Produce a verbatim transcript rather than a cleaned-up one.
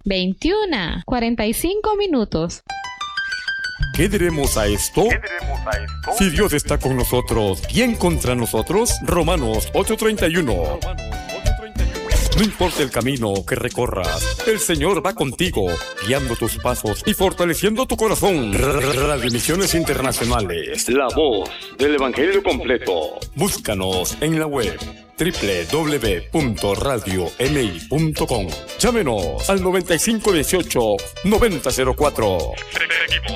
veintiuno, cuarenta y cinco minutos. ¿Qué diremos a esto? ¿Qué diremos a esto? Si Dios está con nosotros, ¿quién contra nosotros? Romanos ocho treinta y uno. No importa el camino que recorras, el Señor va contigo, guiando tus pasos y fortaleciendo tu corazón. Radio Misiones Internacionales, la voz del Evangelio completo. Búscanos en la web doble u doble u doble u punto radio m i punto com. Llámenos al noventa y cinco dieciocho noventa cero cuatro.